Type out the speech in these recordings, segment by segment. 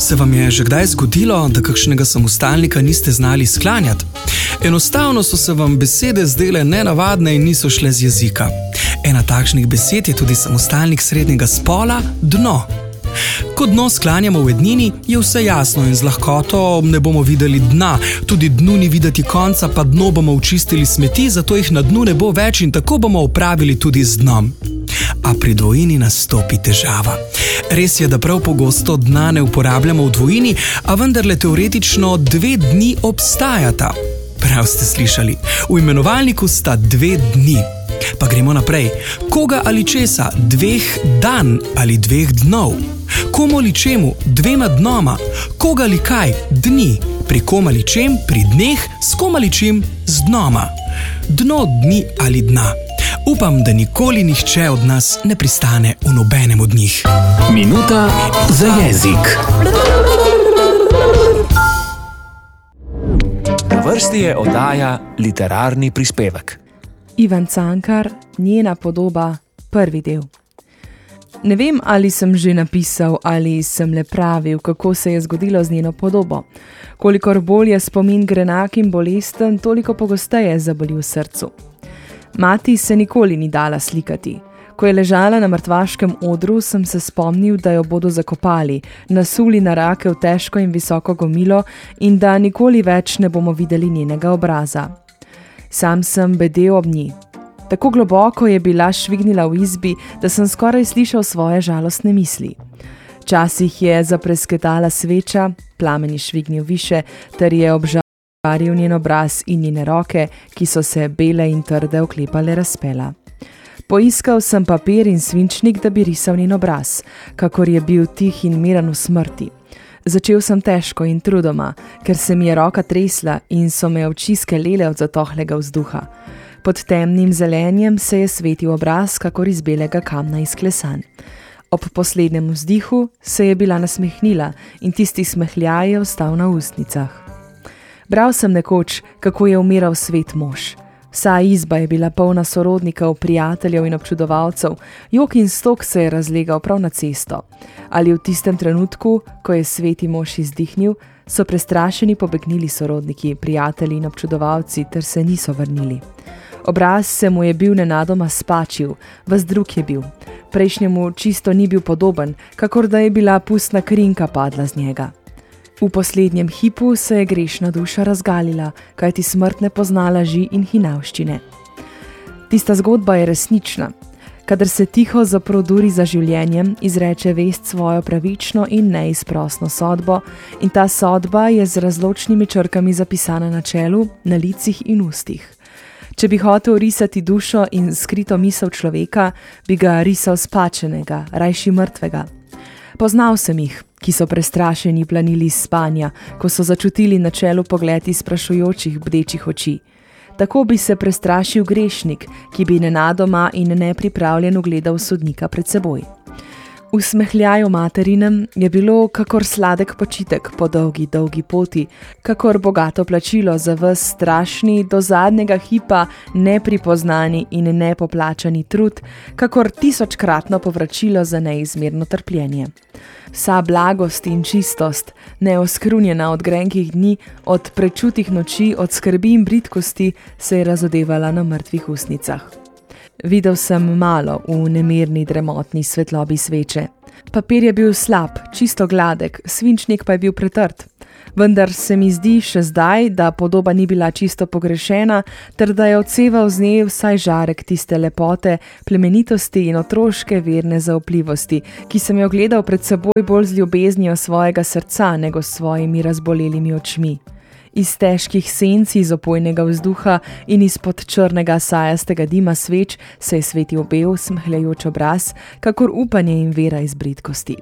Se vam je že kdaj zgodilo, da kakšnega samostalnika niste znali sklanjati? Enostavno so se vam besede zdele nenavadne in niso šle z jezika. Ena takšnih besed je tudi samostalnik srednjega spola, dno. Ko dno sklanjamo v ednini, je vse jasno in z lahkoto ne bomo videli dna. Tudi dnu ni videti konca, pa dno bomo očistili smeti, zato jih na dnu ne bo več in tako bomo opravili tudi z dnom. A pri dvojini nastopi težava. Res je, da prav pogosto dna ne uporabljamo v dvojini, a vendarle teoretično 2 dni obstajata. Prav ste slišali, v imenovalniku sta 2 dni. Pa gremo naprej. Koga ali česa? 2 dan ali 2 dnov? Komu ali čemu? 2 dnoma? Koga ali kaj? Dni. Pri kom ali čem? Pri dneh. S kom ali čem? Z dnoma. Dno, dni ali dna. Upam, da nikoli nihče od nas ne pristane v nobenem od njih. Minuta za jezik. Na vrsti je oddaja Literarni prispevek. Ivan Cankar, njena podoba, prvi del. Ne vem, ali sem že napisal ali sem le pravil, kako se je zgodilo z njeno podobo. Kolikor bolj je spomin grenak in bolesten, toliko pogosteje zaboli v srcu. Mati se nikoli ni dala slikati. Ko je ležala na mrtvaškem odru, sem se spomnil, da jo bodo zakopali, nasuli na rake v težko in visoko gomilo in da nikoli več ne bomo videli njenega obraza. Sam sem bedel ob njej. Tako globoko je bila švignila v izbi, da sem skoraj slišal svoje žalostne misli. Včasih je zapresketala sveča, plamen je švignil više, ter je obžaril njen obraz in njene roke, ki so se bele in trde oklepale razpela. Poiskal sem papir in svinčnik, da bi risal njen obraz, kakor je bil tih in miren v smrti. Začel sem težko in trudoma, ker se mi je roka tresla in so me oči skelele od zatohlega vzduha. Pod temnim zelenjem se je svetil obraz, kakor iz belega kamna izklesan. Ob poslednjem vzdihu se je bila nasmehnila in tisti smehljaj je ostal na ustnicah. Bral sem nekoč, kako je umiral svet mož. Vsa izba je bila polna sorodnikov, prijateljev in občudovalcev, jok in stok se je razlegal prav na cesto. Ali v tistem trenutku, ko je sveti mož izdihnil, so prestrašeni pobegnili sorodniki, prijatelji in občudovalci ter se niso vrnili. Obraz se mu je bil nenadoma spačil, ves drug je bil. Prejšnjemu čisto ni bil podoben, kakor da je bila pustna krinka padla z njega. V poslednjem hipu se je grešna duša razgalila, kajti smrt ne pozna laži in hinavščine. Tista zgodba je resnična. Kadar se tiho zaproduri za življenjem, izreče vest svojo pravično in neizprosno sodbo in ta sodba je z razločnimi črkami zapisana na čelu, na licih in ustih. Če bi hotel risati dušo in skrito misel človeka, bi ga risal spačenega, rajši mrtvega. Poznal sem jih, ki so prestrašeni planili iz spanja, ko so začutili na čelu pogled iz sprašujočih bdečih oči. Tako bi se prestrašil grešnik, ki bi nenadoma in nepripravljen ugledal sodnika pred seboj. V smehljaju materinem je bilo kakor sladek počitek po dolgi, dolgi poti, kakor bogato plačilo za ves strašni, do zadnjega hipa nepripoznani in nepoplačani trud, kakor 1000-kratno povračilo za neizmerno trpljenje. Vsa blagost in čistost, neoskrunjena od grenkih dni, od prečutih noči, od skrbi in bridkosti, se je razodevala na mrtvih ustnicah. Videl sem malo v nemirni dremotni svetlobi sveče. Papir je bil slab, čisto gladek, svinčnik pa je bil pretrd. Vendar se mi zdi še zdaj, da podoba ni bila čisto pogrešena, ter da je odseval z nje vsaj žarek tiste lepote, plemenitosti in otroške verne zaupljivosti, ki sem jo gledal pred seboj bolj z ljubeznijo svojega srca, nego s svojimi razbolelimi očmi. Iz težkih senc, iz opojnega vzduha in izpod črnega sajastega dima sveč se je svetil bel, smehljajoč obraz, kakor upanje in vera iz bridkosti.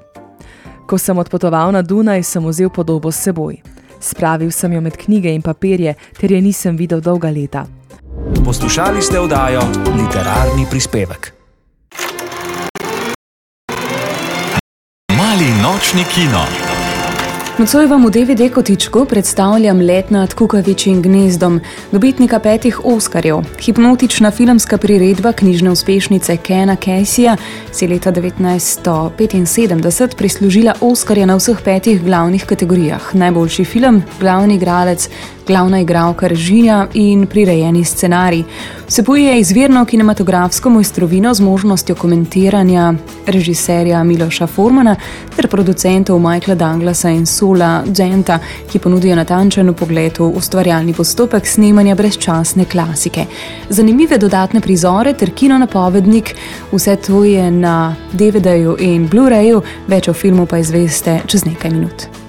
Ko sem odpotoval na Dunaj, sem vzel podobo s seboj. Spravil sem jo med knjige in papirje, ter je nisem videl dolga leta. Poslušali ste oddajo Literarni prispevek. Mali nočni kino. Nocoj vam v DVD kotičku predstavljam Let nad kukavičjim gnezdom, dobitnika 5 Oskarjev. Hipnotična filmska priredba knjižne uspešnice Kena Caseya si leta 1975 prislužila Oskarja na vseh 5 glavnih kategorijah. Najboljši film, glavni igralec, glavna igralka, režija in prirejeni scenarij. Vsebuje izvirno kinematografsko mojstrovino z možnostjo komentiranja režiserja Miloša Formana ter producentov Michaela Douglasa in Saula Genta, ki ponudijo natančen vpogled v ustvarjalni postopek snemanja brezčasne klasike. Zanimive dodatne prizore ter kinonapovednik, vse to je na DVD-ju in Blu-rayu, več o filmu pa izveste čez nekaj minut.